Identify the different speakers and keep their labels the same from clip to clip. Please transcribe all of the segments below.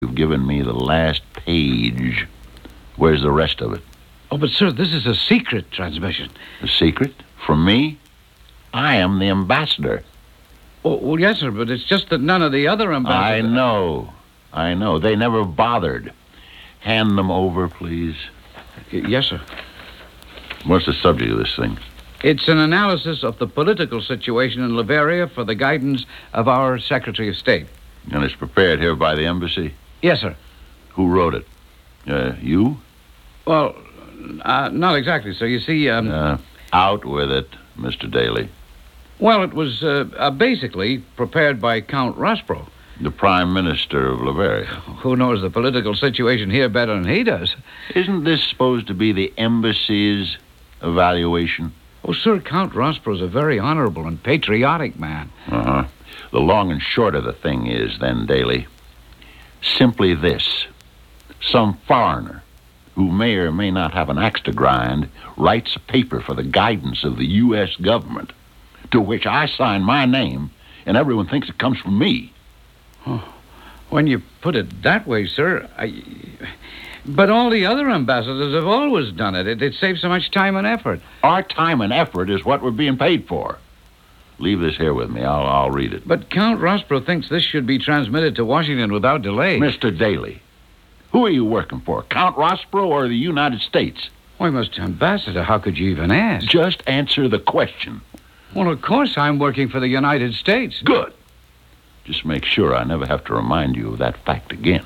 Speaker 1: You've given me the last page. Where's the rest of it?
Speaker 2: Oh, but, sir, this is a secret transmission.
Speaker 1: A secret? From me? I am the ambassador.
Speaker 2: Oh, well, yes, sir, but it's just that none of the other ambassadors...
Speaker 1: I know. They never bothered. Hand them over, please.
Speaker 2: Yes, sir.
Speaker 1: What's the subject of this thing?
Speaker 2: It's an analysis of the political situation in Liberia for the guidance of our Secretary of State.
Speaker 1: And it's prepared here by the embassy?
Speaker 2: Yes, sir.
Speaker 1: Who wrote it? You?
Speaker 2: Well, not exactly, sir. You see,
Speaker 1: Out with it, Mr. Daly.
Speaker 2: Well, it was basically prepared by Count Rospro.
Speaker 1: The Prime Minister of Liberia.
Speaker 2: Who knows the political situation here better than he does?
Speaker 1: Isn't this supposed to be the embassy's evaluation?
Speaker 2: Oh, sir, Count Rospro's a very honorable and patriotic man.
Speaker 1: Uh-huh. The long and short of the thing is, then, Daly, simply this. Some foreigner who may or may not have an axe to grind writes a paper for the guidance of the U.S. government, to which I sign my name, and everyone thinks it comes from me.
Speaker 2: Oh, when you put it that way, sir, But all the other ambassadors have always done it. It saves so much time and effort.
Speaker 1: Our time and effort is what we're being paid for. Leave this here with me. I'll read it.
Speaker 2: But Count Rospro thinks this should be transmitted to Washington without delay.
Speaker 1: Mr. Daly, who are you working for, Count Rospro or the United States?
Speaker 2: Why, Mr. Ambassador, how could you even ask?
Speaker 1: Just answer the question.
Speaker 2: Well, of course I'm working for the United States.
Speaker 1: Good. Just make sure I never have to remind you of that fact again.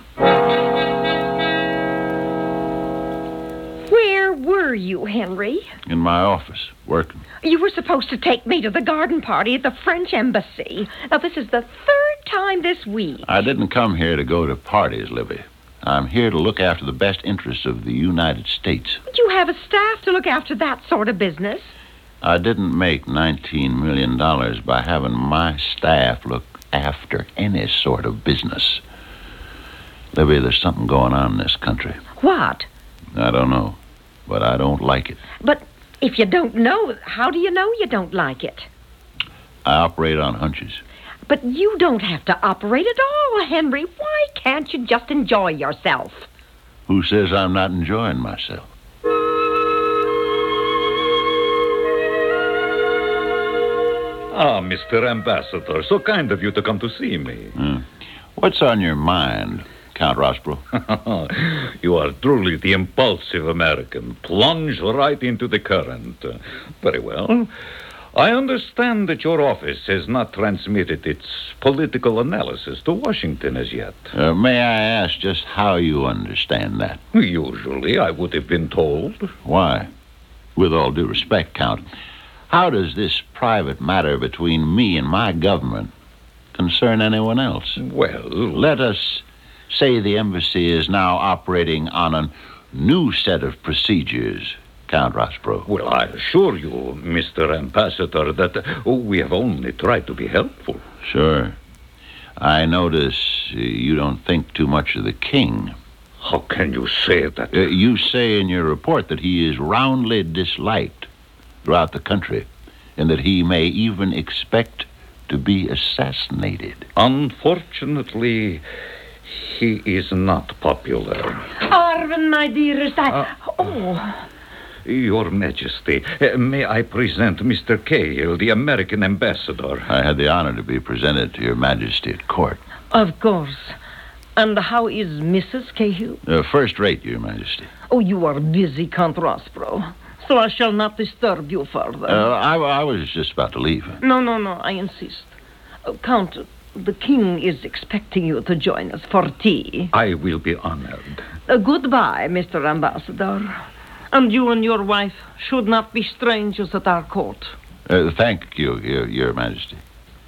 Speaker 3: Where were you, Henry?
Speaker 1: In my office, working.
Speaker 3: You were supposed to take me to the garden party at the French embassy. Now, this is the third time this week.
Speaker 1: I didn't come here to go to parties, Libby. I'm here to look after the best interests of the United States.
Speaker 3: But you have a staff to look after that sort of business.
Speaker 1: I didn't make $19 million by having my staff look after any sort of business. Libby, there's something going on in this country.
Speaker 3: What?
Speaker 1: I don't know, but I don't like it.
Speaker 3: But if you don't know, how do you know you don't like it?
Speaker 1: I operate on hunches.
Speaker 3: But you don't have to operate at all, Henry. Why can't you just enjoy yourself?
Speaker 1: Who says I'm not enjoying myself?
Speaker 4: Ah, Mr. Ambassador, so kind of you to come to see me.
Speaker 1: What's on your mind, Count Rospro?
Speaker 4: You are truly the impulsive American. Plunge right into the current. Very well. I understand that your office has not transmitted its political analysis to Washington as yet.
Speaker 1: May I ask just how you understand that?
Speaker 4: Usually, I would have been told.
Speaker 1: Why? With all due respect, Count, how does this private matter between me and my government concern anyone else?
Speaker 4: Well,
Speaker 1: let us say the embassy is now operating on a new set of procedures, Count Rospro.
Speaker 4: Well, I assure you, Mr. Ambassador, that we have only tried to be helpful.
Speaker 1: Sure. I notice you don't think too much of the king.
Speaker 4: How can you say that?
Speaker 1: You say in your report that he is roundly disliked throughout the country, and that he may even expect to be assassinated.
Speaker 4: Unfortunately, he is not popular.
Speaker 3: Arvin, my dearest,
Speaker 4: Your Majesty, may I present Mr. Cahill, the American ambassador?
Speaker 1: I had the honor to be presented to Your Majesty at court.
Speaker 3: Of course. And how is Mrs. Cahill?
Speaker 1: First rate, Your Majesty.
Speaker 3: Oh, you are busy, Count Rospro, so I shall not disturb you further.
Speaker 1: I was just about to leave.
Speaker 3: No, I insist. Count, the king is expecting you to join us for tea.
Speaker 4: I will be honored.
Speaker 3: Goodbye, Mr. Ambassador. And you and your wife should not be strangers at our court.
Speaker 1: Thank you, Your Majesty.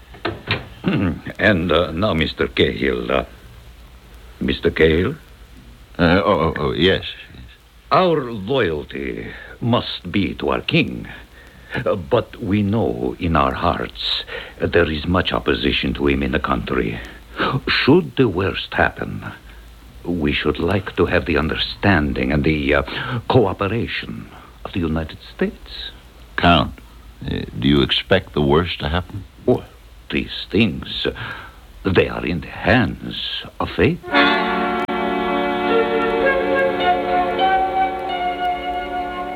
Speaker 4: And now, Mr. Cahill. Mr. Cahill?
Speaker 1: Yes.
Speaker 4: Our loyalty must be to our king. But we know in our hearts there is much opposition to him in the country. Should the worst happen, we should like to have the understanding and the cooperation of the United States.
Speaker 1: Count, do you expect the worst to happen?
Speaker 4: Well, these things, they are in the hands of fate.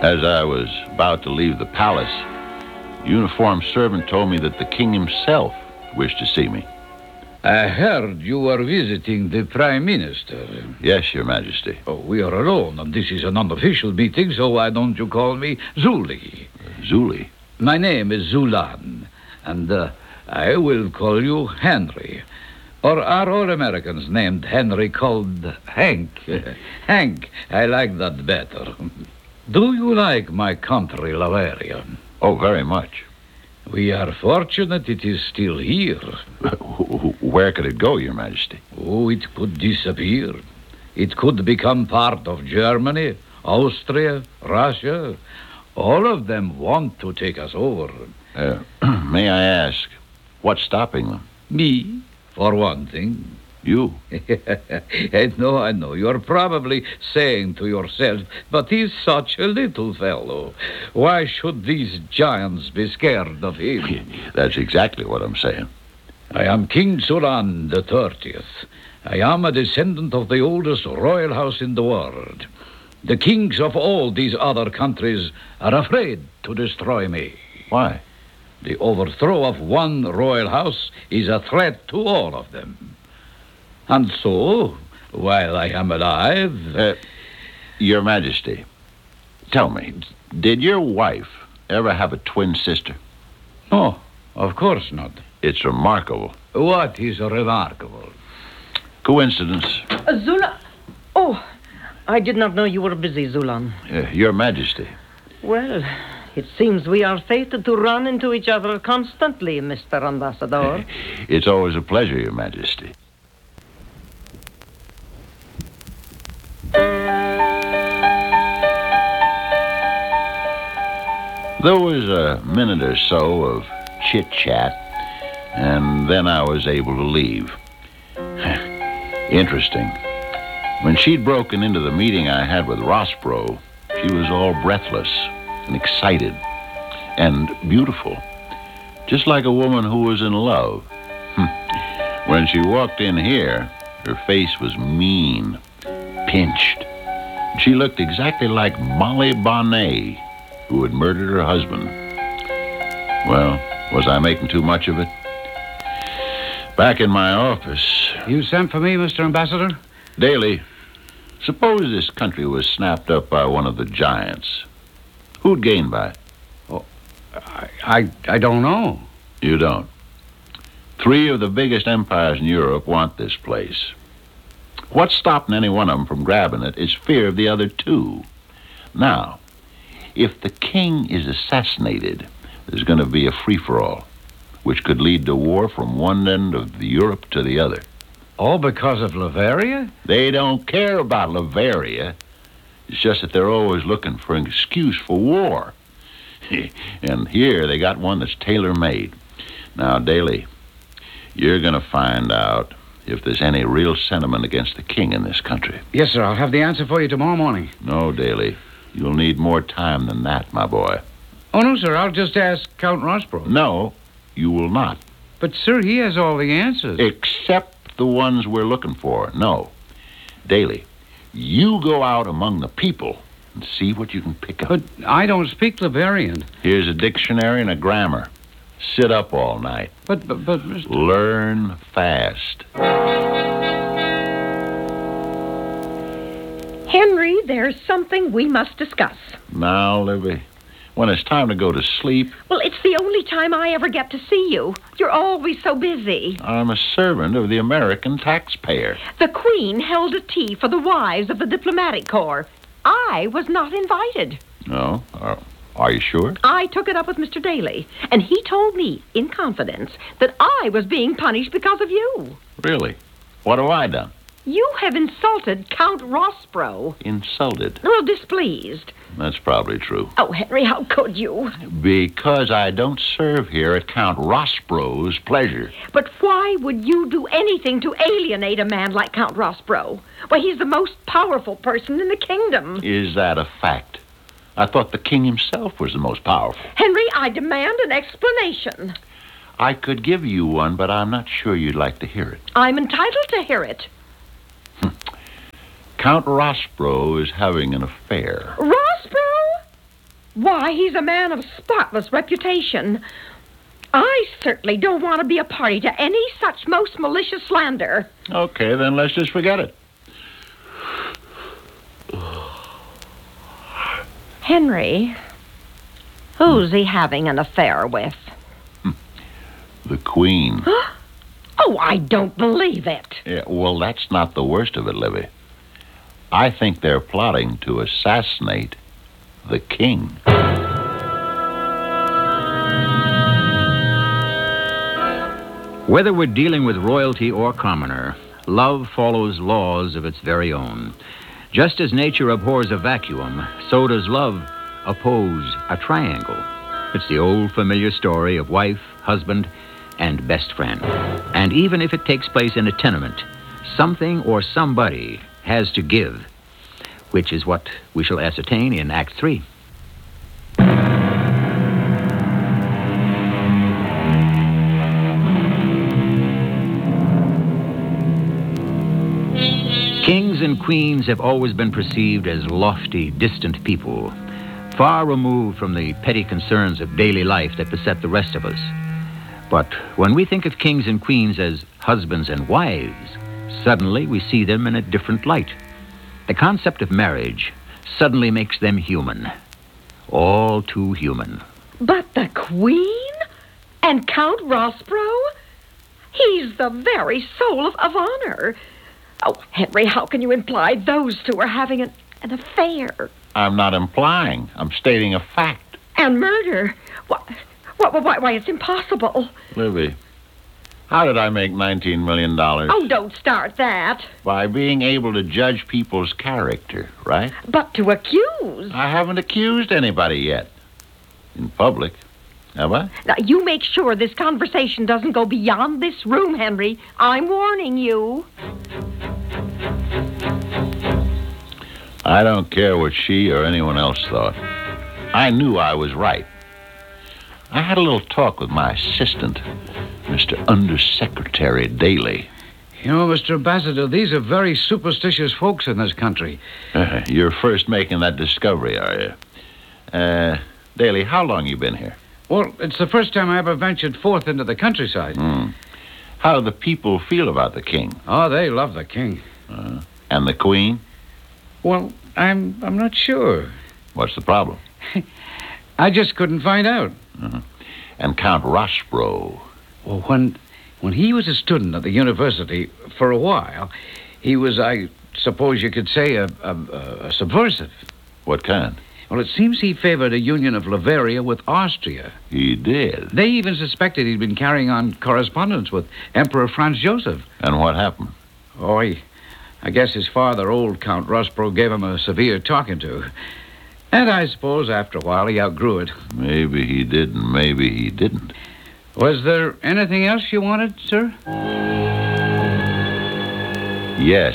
Speaker 1: As I was about to leave the palace, a uniformed servant told me that the king himself wished to see me.
Speaker 2: I heard you were visiting the Prime Minister.
Speaker 1: Yes, Your Majesty.
Speaker 2: Oh, we are alone, and this is an unofficial meeting, so why don't you call me Zuli?
Speaker 1: Zuli?
Speaker 2: My name is Zulan, and I will call you Henry. Or are all Americans named Henry called Hank? Hank, I like that better. Do you like my country, Lavaria?
Speaker 1: Oh, very much.
Speaker 2: We are fortunate it is still here.
Speaker 1: Where could it go, Your Majesty?
Speaker 2: Oh, it could disappear. It could become part of Germany, Austria, Russia. All of them want to take us over.
Speaker 1: May I ask, what's stopping them?
Speaker 2: Me, for one thing.
Speaker 1: You?
Speaker 2: I know. You're probably saying to yourself, but he's such a little fellow. Why should these giants be scared of him?
Speaker 1: That's exactly what I'm saying.
Speaker 2: I am King Sulan the 30th. I am a descendant of the oldest royal house in the world. The kings of all these other countries are afraid to destroy me.
Speaker 1: Why?
Speaker 2: The overthrow of one royal house is a threat to all of them. And so, while I am alive...
Speaker 1: Your Majesty, tell me, did your wife ever have a twin sister?
Speaker 2: No, of course not.
Speaker 1: It's remarkable.
Speaker 2: What is remarkable?
Speaker 1: Coincidence.
Speaker 3: Zula. Oh, I did not know you were busy, Zulan.
Speaker 1: Your Majesty.
Speaker 3: Well, it seems we are fated to run into each other constantly, Mr. Ambassador.
Speaker 1: It's always a pleasure, Your Majesty. There was a minute or so of chit-chat, and then I was able to leave. Interesting. When she'd broken into the meeting I had with Rossbro, she was all breathless and excited and beautiful, just like a woman who was in love. When she walked in here, her face was mean, pinched. She looked exactly like Molly Bonnet, who had murdered her husband. Well, was I making too much of it? Back in my office...
Speaker 2: You sent for me, Mr. Ambassador?
Speaker 1: Daly, suppose this country was snapped up by one of the giants. Who'd gain by it?
Speaker 2: Oh, I don't know.
Speaker 1: You don't. 3 of the biggest empires in Europe want this place. What's stopping any one of them from grabbing it is fear of the other 2. Now, if the king is assassinated, there's going to be a free-for-all, which could lead to war from one end of Europe to the other.
Speaker 2: All because of Lavaria?
Speaker 1: They don't care about Lavaria. It's just that they're always looking for an excuse for war. And here they got one that's tailor-made. Now, Daly, you're going to find out if there's any real sentiment against the king in this country.
Speaker 2: Yes, sir. I'll have the answer for you tomorrow morning.
Speaker 1: No, Daly. You'll need more time than that, my boy.
Speaker 2: Oh, no, sir. I'll just ask Count Rossbro.
Speaker 1: No, you will not.
Speaker 2: But, sir, he has all the answers.
Speaker 1: Except the ones we're looking for. No. Daly, you go out among the people and see what you can pick up.
Speaker 2: But I don't speak Lavarian.
Speaker 1: Here's a dictionary and a grammar. Sit up all night.
Speaker 2: But, Mr.
Speaker 1: Learn fast.
Speaker 5: Henry, there's something we must discuss.
Speaker 1: Now, Livy, when it's time to go to sleep...
Speaker 5: Well, it's the only time I ever get to see you. You're always so busy.
Speaker 1: I'm a servant of the American taxpayer.
Speaker 5: The Queen held a tea for the wives of the diplomatic corps. I was not invited.
Speaker 1: No? Are you sure?
Speaker 5: I took it up with Mr. Daly, and he told me, in confidence, that I was being punished because of you.
Speaker 1: Really? What have I done?
Speaker 5: You have insulted Count Rossbro.
Speaker 1: Insulted?
Speaker 5: Well, displeased.
Speaker 1: That's probably true.
Speaker 5: Oh, Henry, how could you?
Speaker 1: Because I don't serve here at Count Rossbro's pleasure.
Speaker 5: But why would you do anything to alienate a man like Count Rossbro? Why, he's the most powerful person in the kingdom.
Speaker 1: Is that a fact? I thought the king himself was the most powerful.
Speaker 5: Henry, I demand an explanation.
Speaker 1: I could give you one, but I'm not sure you'd like to hear it.
Speaker 5: I'm entitled to hear it.
Speaker 1: Count Rossbro is having an affair.
Speaker 5: Rossbro? Why, he's a man of spotless reputation. I certainly don't want to be a party to any such most malicious slander.
Speaker 1: Okay, then let's just forget it.
Speaker 5: Henry, who's he having an affair with?
Speaker 1: The Queen.
Speaker 5: Oh, I don't believe it.
Speaker 1: Yeah, well, that's not the worst of it, Libby. I think they're plotting to assassinate the king.
Speaker 6: Whether we're dealing with royalty or commoner, love follows laws of its very own. Just as nature abhors a vacuum, so does love oppose a triangle. It's the old familiar story of wife, husband, and best friend. And even if it takes place in a tenement, something or somebody has to give, which is what we shall ascertain in Act 3. Kings and queens have always been perceived as lofty, distant people, far removed from the petty concerns of daily life that beset the rest of us. But when we think of kings and queens as husbands and wives, suddenly we see them in a different light. The concept of marriage suddenly makes them human. All too human.
Speaker 5: But the Queen? And Count Rossbro? He's the very soul of honor. Oh, Henry, how can you imply those two are having an affair?
Speaker 1: I'm not implying. I'm stating a fact.
Speaker 5: And murder? Why, it's impossible.
Speaker 1: Libby, how did I make $19 million?
Speaker 5: Oh, don't start that.
Speaker 1: By being able to judge people's character, right?
Speaker 5: But to accuse.
Speaker 1: I haven't accused anybody yet. In public. Have I?
Speaker 5: Now, you make sure this conversation doesn't go beyond this room, Henry. I'm warning you.
Speaker 1: I don't care what she or anyone else thought. I knew I was right. I had a little talk with my assistant, Mr. Undersecretary Daly.
Speaker 2: You know, Mr. Ambassador, these are very superstitious folks in this country.
Speaker 1: You're first making that discovery, are you? Daly, how long you been here?
Speaker 2: Well, it's the first time I ever ventured forth into the countryside.
Speaker 1: How do the people feel about the king?
Speaker 2: Oh, they love the king.
Speaker 1: And the queen?
Speaker 2: Well, I'm not sure.
Speaker 1: What's the problem?
Speaker 2: I just couldn't find out.
Speaker 1: And Count Rossbro?
Speaker 2: Well, when he was a student at the university, for a while, he was, I suppose you could say, a subversive.
Speaker 1: What kind?
Speaker 2: Well, it seems he favored a union of Bavaria with Austria.
Speaker 1: He did?
Speaker 2: They even suspected he'd been carrying on correspondence with Emperor Franz Joseph.
Speaker 1: And what happened?
Speaker 2: Oh, I guess his father, old Count Rossbro, gave him a severe talking to. And I suppose after a while he outgrew it.
Speaker 1: Maybe he did and maybe he didn't.
Speaker 2: Was there anything else you wanted, sir?
Speaker 1: Yes.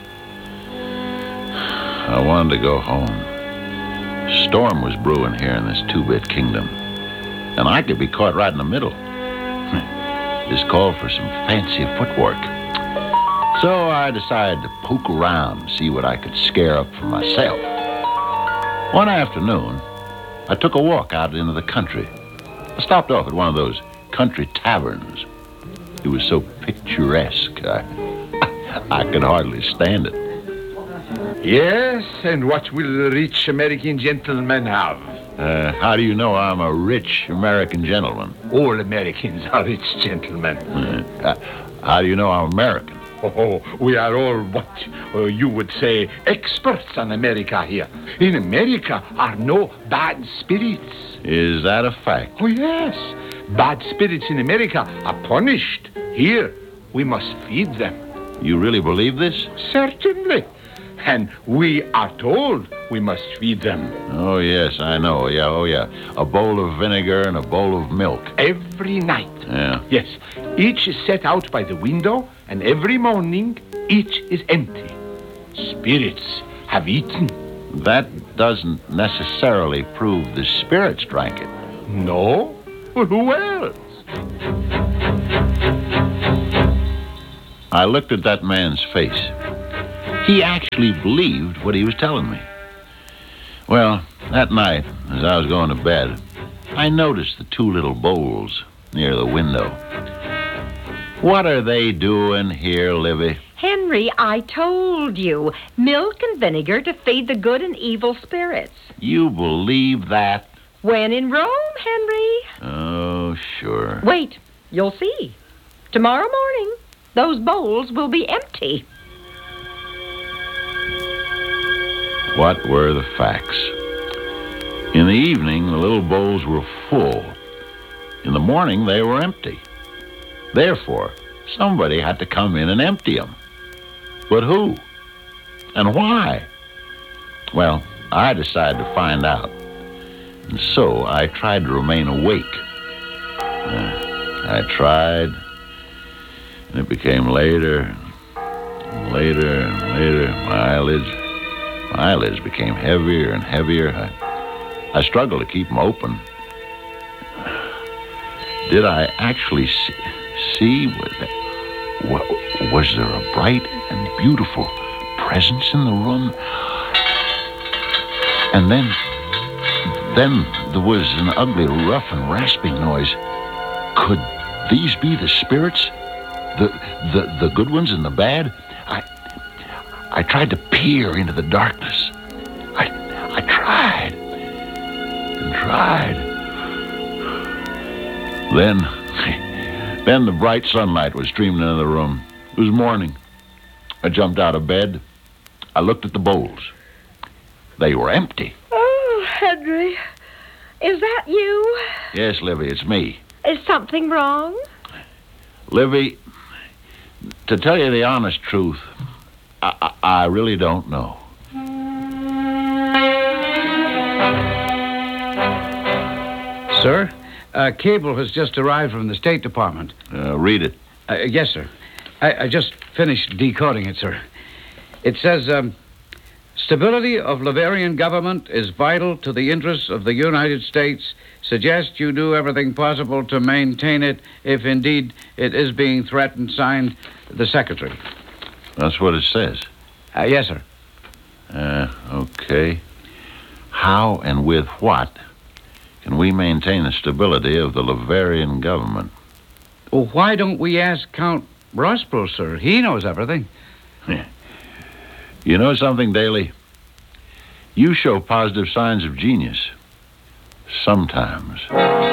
Speaker 1: I wanted to go home. Storm was brewing here in this two-bit kingdom. And I could be caught right in the middle. This called for some fancy footwork. So I decided to poke around and see what I could scare up for myself. One afternoon, I took a walk out into the country. I stopped off at one of those country taverns. It was so picturesque, I could hardly stand it.
Speaker 7: Yes, and what will a rich American gentleman have?
Speaker 1: How do you know I'm a rich American gentleman?
Speaker 7: All Americans are rich gentlemen.
Speaker 1: How do you know I'm American?
Speaker 7: Oh, we are all what you would say experts on America here. In America are no bad spirits.
Speaker 1: Is that a fact?
Speaker 7: Oh, yes. Bad spirits in America are punished. Here, we must feed them.
Speaker 1: You really believe this?
Speaker 7: Certainly. And we are told we must feed them.
Speaker 1: Oh, yes, I know. Yeah. A bowl of vinegar and a bowl of milk.
Speaker 7: Every night.
Speaker 1: Yeah.
Speaker 7: Yes. Each is set out by the window, and every morning, each is empty. Spirits have eaten.
Speaker 1: That doesn't necessarily prove the spirits drank it.
Speaker 7: No? Well, who else?
Speaker 1: I looked at that man's face. He actually believed what he was telling me. Well, That night, as I was going to bed, I noticed the two little bowls near the window. What are they doing here, Livy?
Speaker 5: Henry, I told you. Milk and vinegar to feed the good and evil spirits.
Speaker 1: You believe that?
Speaker 5: When in Rome, Henry.
Speaker 1: Oh, sure.
Speaker 5: Wait, you'll see. Tomorrow morning, those bowls will be empty.
Speaker 1: What were the facts? In the evening, the little bowls were full. In the morning, they were empty. Therefore, somebody had to come in and empty them. But who? And why? Well, I decided to find out. And so I tried to remain awake. I tried, and it became later and later and later. My eyelids became heavier and heavier. I struggled to keep them open. Did I actually see? Was there a bright and beautiful presence in the room? And then there was an ugly, rough and rasping noise. Could these be the spirits? The good ones and the bad? I tried to peer into the darkness. I tried and tried. Then the bright sunlight was streaming into the room. It was morning. I jumped out of bed. I looked at the bowls. They were empty.
Speaker 5: Oh, Henry, is that you?
Speaker 1: Yes, Livy, it's me.
Speaker 5: Is something wrong?
Speaker 1: Livy, to tell you the honest truth, I really don't know.
Speaker 2: Sir, a cable has just arrived from the State Department.
Speaker 1: Read it.
Speaker 2: Yes, sir. I just finished decoding it, sir. It says, stability of Laverian government is vital to the interests of the United States. Suggest you do everything possible to maintain it if indeed it is being threatened. Signed, the Secretary.
Speaker 1: That's what it says.
Speaker 2: Yes, sir.
Speaker 1: Okay. How and with what can we maintain the stability of the Laverian government?
Speaker 2: Well, why don't we ask Count Rospro, sir? He knows everything.
Speaker 1: You know something, Daly? You show positive signs of genius. Sometimes.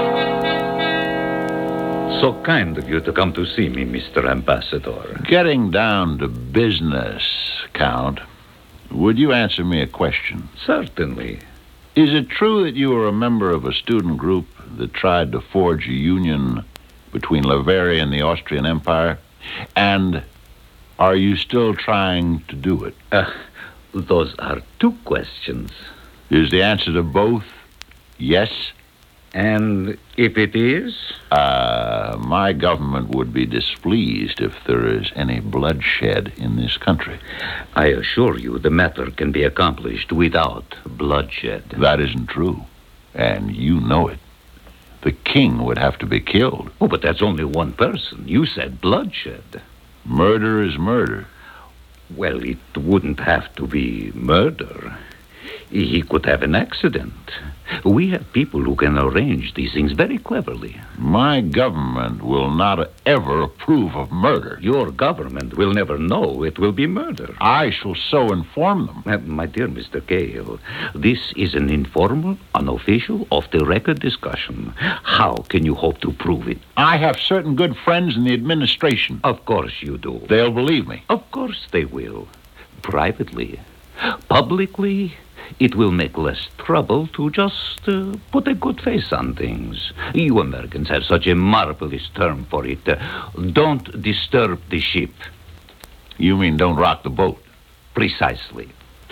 Speaker 4: So kind of you to come to see me, Mr. Ambassador.
Speaker 1: Getting down to business, Count, would you answer me a question?
Speaker 4: Certainly.
Speaker 1: Is it true that you were a member of a student group that tried to forge a union between Lavaria and the Austrian Empire? And are you still trying to do it?
Speaker 4: Those are two questions.
Speaker 1: Is the answer to both yes?
Speaker 4: And if it is?
Speaker 1: My government would be displeased if there is any bloodshed in this country.
Speaker 4: I assure you the matter can be accomplished without bloodshed.
Speaker 1: That isn't true, and you know it. The king would have to be killed.
Speaker 4: Oh, but that's only one person. You said bloodshed.
Speaker 1: Murder is murder.
Speaker 4: Well, it wouldn't have to be murder. He could have an accident. We have people who can arrange these things very cleverly.
Speaker 1: My government will not ever approve of murder.
Speaker 4: Your government will never know it will be murder.
Speaker 1: I shall so inform them.
Speaker 4: My dear Mr. Gale, this is an informal, unofficial, off-the-record discussion. How can you hope to prove it?
Speaker 1: I have certain good friends in the administration.
Speaker 4: Of course you do.
Speaker 1: They'll believe me.
Speaker 4: Of course they will. Privately. Publicly, it will make less trouble to just put a good face on things. You Americans have such a marvelous term for it. Don't disturb the ship.
Speaker 1: You mean don't rock the boat?
Speaker 4: Precisely.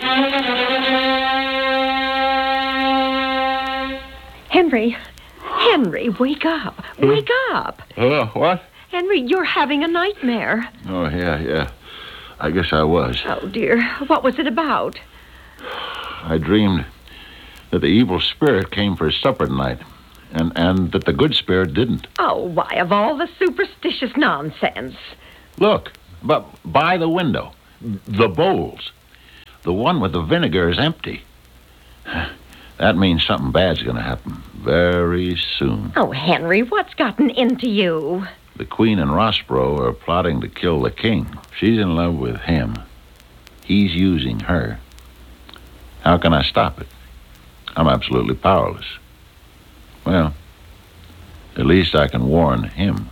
Speaker 5: Henry, wake up. Wake up.
Speaker 1: What?
Speaker 5: Henry, you're having a nightmare.
Speaker 1: Oh, yeah. I guess I was.
Speaker 5: Oh, dear. What was it about?
Speaker 1: I dreamed that the evil spirit came for his supper tonight, and that the good spirit didn't.
Speaker 5: Oh, why, of all the superstitious nonsense.
Speaker 1: Look, but by the window, the bowls. The one with the vinegar is empty. That means something bad's going to happen very soon.
Speaker 5: Oh, Henry, what's gotten into you?
Speaker 1: The Queen and Rossborough are plotting to kill the king. She's in love with him. He's using her. How can I stop it? I'm absolutely powerless. Well, at least I can warn him.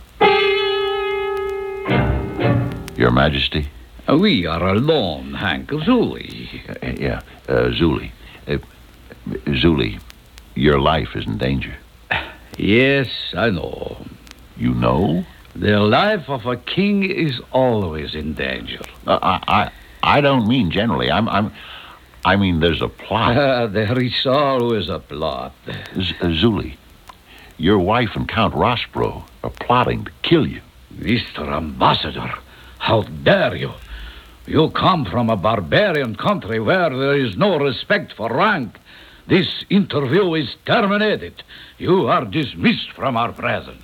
Speaker 1: Your Majesty?
Speaker 2: We are alone, Hank. Zuli.
Speaker 1: Zuli. Zuli, your life is in danger.
Speaker 2: Yes, I know.
Speaker 1: You know?
Speaker 2: The life of a king is always in danger.
Speaker 1: I don't mean generally. I mean there's a plot.
Speaker 2: There is always a plot.
Speaker 1: Zuli, your wife and Count Rossborough are plotting to kill you.
Speaker 2: Mr. Ambassador, how dare you? You come from a barbarian country where there is no respect for rank. This interview is terminated. You are dismissed from our presence.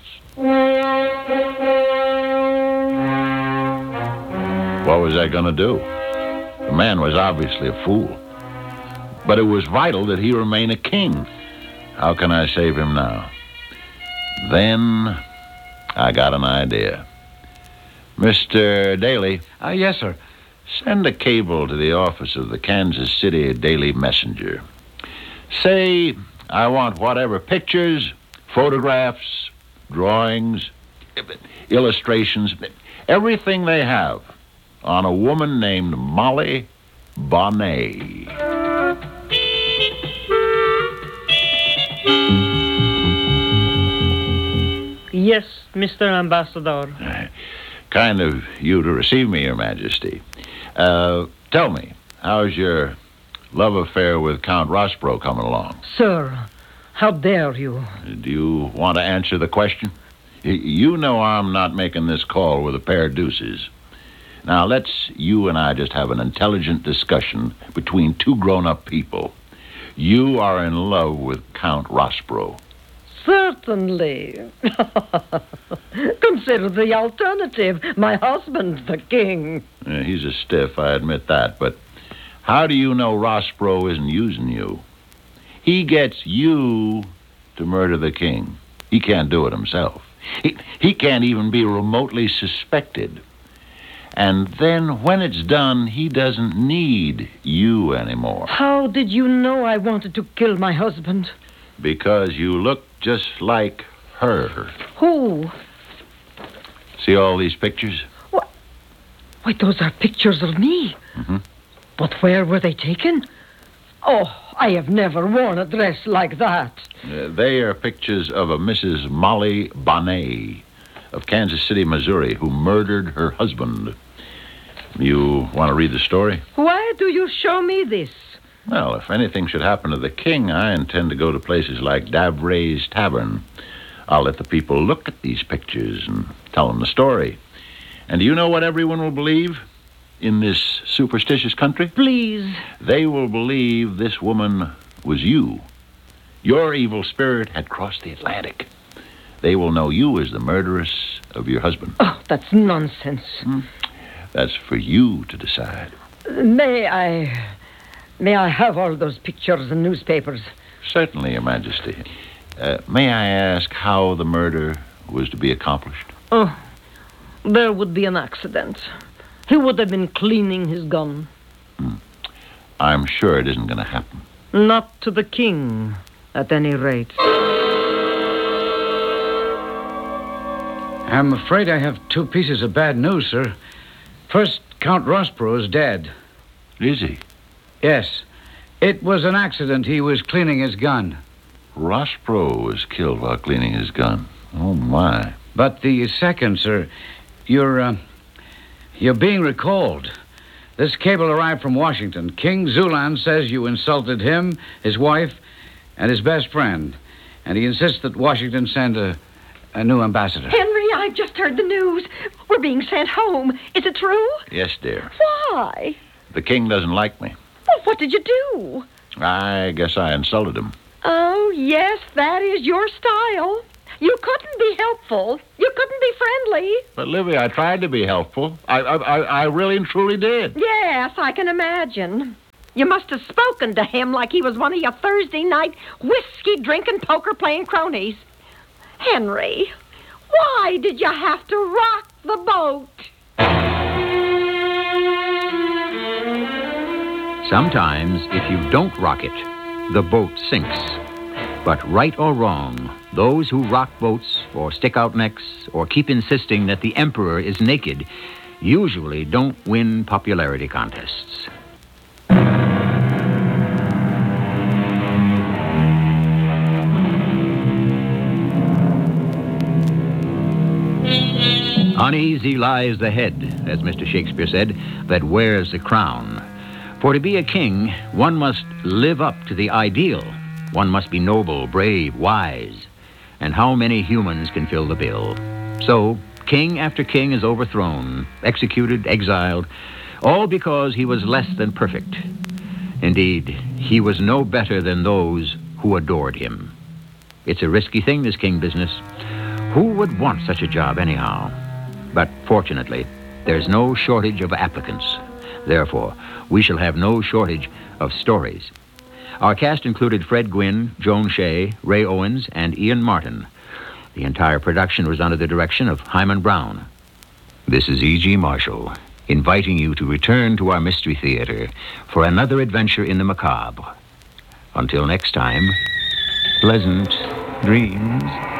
Speaker 1: What was I going to do? The man was obviously a fool. But it was vital that he remain a king. How can I save him now? Then I got an idea. Mr. Daly.
Speaker 2: Yes, sir.
Speaker 1: Send a cable to the office of the Kansas City Daily Messenger. Say, I want whatever pictures, photographs, drawings, illustrations, everything they have on a woman named Molly Bonnet.
Speaker 3: Yes, Mr. Ambassador.
Speaker 1: Kind of you to receive me, Your Majesty. Tell me, how's your love affair with Count Rossborough coming along?
Speaker 3: Sir, how dare you?
Speaker 1: Do you want to answer the question? You know I'm not making this call with a pair of deuces. Now, let's you and I just have an intelligent discussion between two grown-up people. You are in love with Count Rossborough.
Speaker 3: Certainly. Consider the alternative. My husband, the king.
Speaker 1: He's a stiff, I admit that, but how do you know Rossborough isn't using you? He gets you to murder the king. He can't do it himself. He can't even be remotely suspected. And then when it's done, he doesn't need you anymore.
Speaker 3: How did you know I wanted to kill my husband?
Speaker 1: Because you look just like her.
Speaker 3: Who?
Speaker 1: See all these pictures?
Speaker 3: What? Why, those are pictures of me.
Speaker 1: Mm-hmm.
Speaker 3: But where were they taken? Oh, I have never worn a dress like that.
Speaker 1: They are pictures of a Mrs. Molly Bonnet of Kansas City, Missouri, who murdered her husband. You want to read the story?
Speaker 3: Why do you show me this?
Speaker 1: Well, if anything should happen to the king, I intend to go to places like Davray's Tavern. I'll let the people look at these pictures and tell them the story. And do you know what everyone will believe in this superstitious country?
Speaker 3: Please.
Speaker 1: They will believe this woman was you. Your evil spirit had crossed the Atlantic. They will know you as the murderess of your husband.
Speaker 3: Oh, that's nonsense.
Speaker 1: That's for you to decide.
Speaker 3: May I have all those pictures and newspapers?
Speaker 1: Certainly, Your Majesty. May I ask how the murder was to be accomplished?
Speaker 3: Oh, there would be an accident. He would have been cleaning his gun.
Speaker 1: I'm sure it isn't going to happen.
Speaker 3: Not to the king, at any rate.
Speaker 2: I'm afraid I have two pieces of bad news, sir. First, Count Rossborough is dead.
Speaker 1: Is he?
Speaker 2: Yes. It was an accident. He was cleaning his gun.
Speaker 1: Rossborough was killed while cleaning his gun. Oh, my.
Speaker 2: But the second, sir, you're being recalled. This cable arrived from Washington. King Zulan says you insulted him, his wife, and his best friend. And he insists that Washington send a new ambassador.
Speaker 5: Henry, I've just heard the news. We're being sent home. Is it true?
Speaker 1: Yes, dear.
Speaker 5: Why?
Speaker 1: The king doesn't like me.
Speaker 5: Well, what did you do?
Speaker 1: I guess I insulted him.
Speaker 5: Oh, yes, that is your style. You couldn't be helpful. You couldn't be friendly.
Speaker 1: But, Livy, I tried to be helpful. I really and truly did.
Speaker 5: Yes, I can imagine. You must have spoken to him like he was one of your Thursday night whiskey-drinking, poker-playing cronies. Henry, why did you have to rock the boat?
Speaker 6: Sometimes, if you don't rock it, the boat sinks. But right or wrong, those who rock boats or stick out necks or keep insisting that the emperor is naked usually don't win popularity contests. Uneasy lies the head, as Mr. Shakespeare said, that wears the crown. For to be a king, one must live up to the ideal. One must be noble, brave, wise. And how many humans can fill the bill? So, king after king is overthrown, executed, exiled, all because he was less than perfect. Indeed, he was no better than those who adored him. It's a risky thing, this king business. Who would want such a job anyhow? But fortunately, there's no shortage of applicants. Therefore, we shall have no shortage of stories. Our cast included Fred Gwynne, Joan Shea, Ray Owens, and Ian Martin. The entire production was under the direction of Hyman Brown. This is E.G. Marshall, inviting you to return to our Mystery Theater for another adventure in the macabre. Until next time, pleasant dreams.